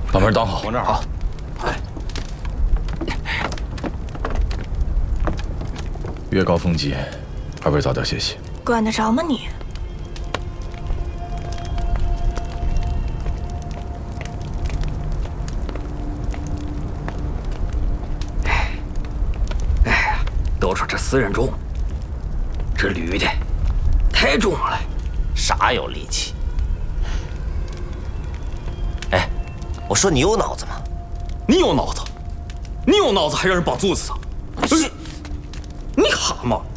把门挡好。 往这儿好。哎， 月高风急，二位早点歇息。 管得着吗你？ 哎呀，都说这死人重，这驴的太重了， 啥有力气？哎，我说你有脑子吗？ 你有脑子，你有脑子还让人绑柱子啊？你蛤蟆！